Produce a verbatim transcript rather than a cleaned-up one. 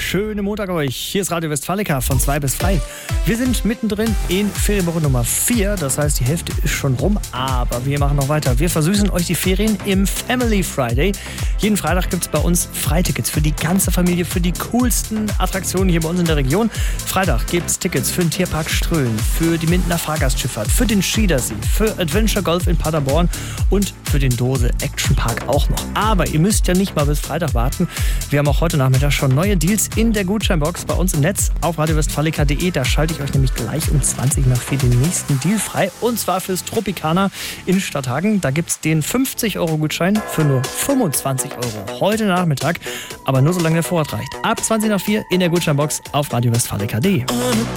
schönen Montag euch. Hier ist Radio Westfalica von zwei bis drei. Wir sind mittendrin in Ferienwoche Nummer vier. Das heißt, die Hälfte ist schon rum, aber wir machen noch weiter. Wir versüßen euch die Ferien im Family Friday. Jeden Freitag gibt es bei uns Freitickets für die ganze Familie, für die coolsten Attraktionen hier bei uns in der Region. Freitag gibt es Tickets für den Tierpark Strölen, für die Mindener Fahrgastschifffahrt, für den Schiedersee, für Adventure Golf in Paderborn und für den Dose Action Park auch noch. Aber ihr müsst ja nicht mal bis Freitag warten. Wir haben auch heute Nachmittag schon neue Deals in der Gutscheinbox bei uns im Netz auf radio westfalica punkt de. Da schalte ich euch nämlich gleich um zwanzig nach vier den nächsten Deal frei. Und zwar fürs Tropicana in Stadthagen. Da gibt es den fünfzig Euro Gutschein für nur fünfundzwanzig Euro heute Nachmittag. Aber nur solange der Vorrat reicht. Ab zwanzig nach vier in der Gutscheinbox auf radio westfalica punkt de.